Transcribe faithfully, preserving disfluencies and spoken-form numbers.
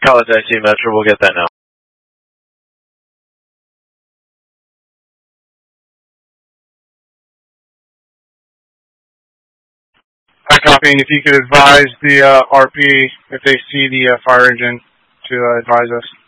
College I C Metro, we'll get that now. I copy, and if you could advise the uh, R P if they see the uh, fire engine to uh, advise us.